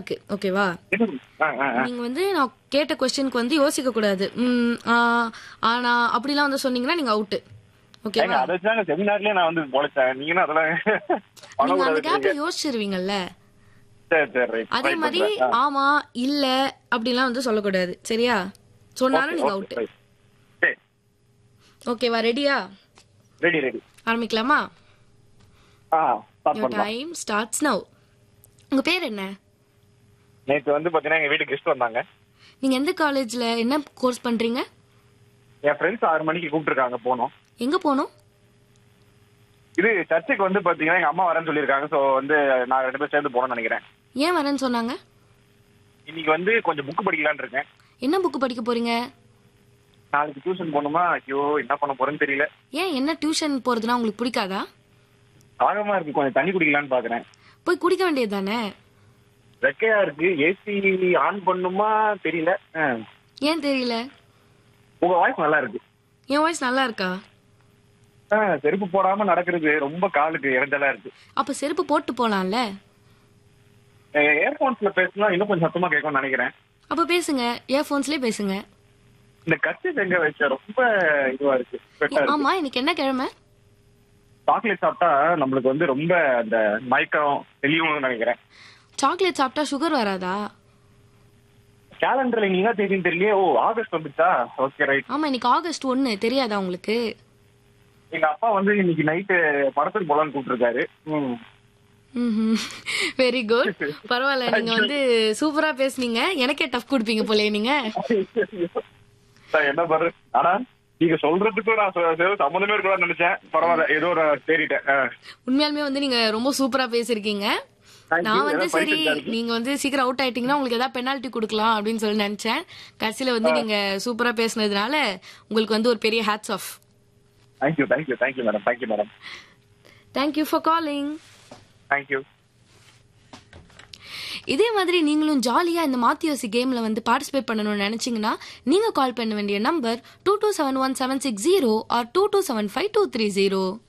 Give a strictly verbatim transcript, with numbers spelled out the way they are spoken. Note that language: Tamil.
இருக்கு ஓகேவா? ஆ, ஆ, ஆ. நீங்க வந்து நான் கேட்ட கொஸ்டினுக்கு வந்து யோசிக்க கூடாது. ம், ஆ, ஆனா அப்படிலாம் வந்து சொன்னீங்கன்னா நீங்க அவுட். ஏங்க ஓகேவா? அதை வச்சுதாங்க செமினார்லயே நான் வந்து பொழைச்சேன். நீங்கன்னா அதெல்லாம் நீங்க அந்த பண்ணக்கூடாதுன்றீங்க. கேப்ல யோசிச்சிருவீங்கல்ல. சரி சரி ரைட் அதே ட்ரை மாதிரி பண்றேன். ஆ, ஆமா இல்ல அப்படிலாம் வந்து சொல்லக்கூடாது. சரியா? ஓகே சொன்னாலும் நீங்க ஓகே அவுட். ரைட். சரி ஓகேவா? ரெடியா? Ready ready. ஆரம்பிக்கலாமா? ஆ ஸ்டார்ட் Your பண்ணலாம். time starts now. உங்க பேர் என்ன? நேற்று வந்து பாத்தீங்கன்னா எங்க வீட்டுக்கு கெஸ்ட் வந்தாங்க. நீங்க எந்த காலேஜ்ல என்ன கோர்ஸ் பண்றீங்க? என் ஃப்ரெண்ட்ஸ் ஆறு மணிக்கு கூப்பிட்டுருக்காங்க, போனோம். எங்க போகணும்? இது சர்ச்சுக்கு வந்து பாத்தீங்கன்னா எங்க அம்மா வரேன்னு சொல்லியிருக்காங்க. சோ வந்து நான் ரெண்டு பேரும் சேர்ந்து போகணும்னு நினைக்கிறேன். ஏன் வரேன்னு சொன்னாங்க? இன்னைக்கு வந்து கொஞ்சம் புக் படிக்கலாம்னு இருக்கேன். என்ன புக் படிக்க போறீங்க? நாளைக்கு டியூஷன் போகணுமா? ஐயோ என்ன பண்ண போறேன்னு தெரியல. ஏன் என்ன டியூஷன் போறதுனா உங்களுக்கு பிடிக்காதா? தாகமா இருக்கு, கொஞ்சம் தண்ணி குடிக்கலாம்னு பாக்குறேன். போய் குடிக்க வேண்டியது தானே? வெக்கையா இருக்கு, ஏசி ஆன் பண்ணுமா தெரியல. ஆ. ஏன் தெரியல? உங்க வாய்ஸ் நல்லா இருக்கு. என் வாய்ஸ் நல்லா இருக்கா? ஆ, செருப்பு போடாம நடக்கிறது ரொம்ப காலுக்கு இறஞ்சலா இருக்கு. அப்ப செருப்பு போட்டு போலாம்ல. ஏர்போன்ஸ்ல பேசினா இன்னும் கொஞ்சம் சத்தமா கேட்கும்னு நினைக்கிறேன். அப்ப பேசுங்க, இயர்போன்ஸ்லயே பேசுங்க. இந்த கட்சி எங்க வச்ச ரொம்ப இதுவா இருக்கு, பெட்டா இருக்கு. ஆமா, இன்னைக்கு என்ன கிழமை? சாக்லேட் சாப்பிட்டா நம்மளுக்கு வந்து ரொம்ப அந்த மயக்கம் தெளிவுன்னு நினைக்கிறேன். சாக்லேட் சாப்பிட்டா சுகர் வராதா? கேலண்டர்ல நீங்க தேதின்னு தெரியலையே. ஓ, ஆகஸ்ட் வந்துச்சா? Okay right. ஆமா, இன்னைக்கு ஆகஸ்ட் ஒன்னு, தெரியாதா உங்களுக்கு? எங்க அப்பா வந்து இன்னைக்கு நைட்டு படத்துக்கு போலான்னு கூப்பிட்டுருக்காரு. ம். Very good. பரவாயில்ல, நீங்க வந்து சூப்பரா பேசுனீங்க. எனக்கே டஃப் கொடுப்பீங்க போலே நீங்க. நான் என்ன பண்றேன், ஆனா நீங்க சொல்றதுக்கும் நான் சொ- சம்மந்தமே இருக்கூடாது நினைச்சேன். பரவாயில்ல, ஏதோ ஒரு தேறிட்டேன். ஆ. உண்மையாலுமே வந்து நீங்க ரொம்ப சூப்பரா பேசிருக்கீங்க. Thank you. நான் வந்து ஏதாவது சரி படிச்சிருக்கா இருக்கு? நீங்க வந்து சீக்கிரம் அவுட் ஆயிட்டீங்கன்னா உங்களுக்கு ஏதாவது பெனால்டி கொடுக்கலாம் அப்படின்னு சொல்லி நினைச்சேன். கடைசியில வந்து நீங்க சூப்பரா பேசுனதுனால உங்களுக்கு வந்து ஒரு பெரிய hats off. Thank you thank you thank you madam. Thank you madam. Thank you for calling. Thank you. இதே மாதிரி நீங்களும் ஜாலியா இந்த மாத்தியோசி கேம்ல வந்து பார்ட்டிசிபேட் பண்ணணும்னு நினைச்சீங்கன்னா நீங்க கால் பண்ண வேண்டிய number two two seven one seven six zero R two two seven five two three zero.